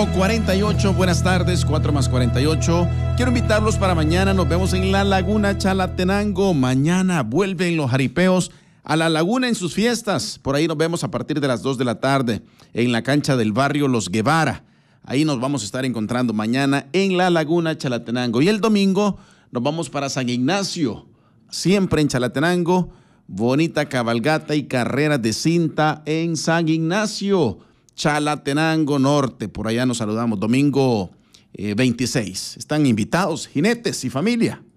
4:48, buenas tardes, 4:48. Quiero invitarlos para mañana, nos vemos en la Laguna Chalatenango. Mañana vuelven los jaripeos a la laguna en sus fiestas. Por ahí nos vemos a partir de las 2 de la tarde en la cancha del barrio Los Guevara. Ahí nos vamos a estar encontrando mañana en la Laguna Chalatenango. Y el domingo nos vamos para San Ignacio, siempre en Chalatenango. Bonita cabalgata y carreras de cinta en San Ignacio, Chalatenango Norte. Por allá nos saludamos domingo 26. Están invitados jinetes y familia.